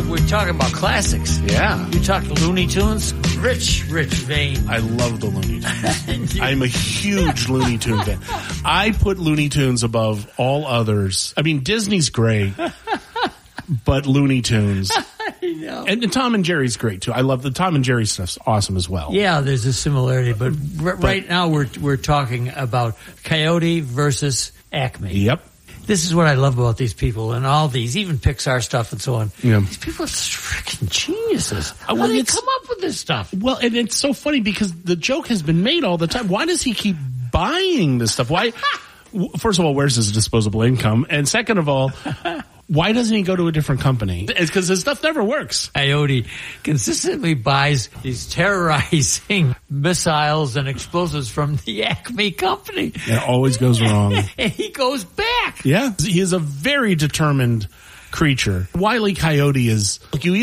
Well, we're talking about classics. Yeah. You talk Looney Tunes, rich vein. I love the Looney Tunes. I'm a huge Looney Tune fan. I put Looney Tunes above all others. I mean, Disney's great, but Looney Tunes. I know. And Tom and Jerry's great, too. I love the Tom and Jerry stuff's awesome as well. Yeah, there's a similarity, but right now we're talking about Coyote versus Acme. Yep. This is what I love about these people and all these, even Pixar stuff and so on. Yeah. These people are freaking geniuses. How Well, do they it's- come up with this stuff? Well, and it's so funny because the joke has been made all the time. Why does he keep buying this stuff? Why? First of all, where's his disposable income? And second of all, why doesn't he go to a different company? It's because his stuff never works. Coyote consistently buys these terrorizing missiles and explosives from the Acme company. It always goes wrong. And he goes back. Yeah. He is a very determined creature. Wile E. Coyote is, like, you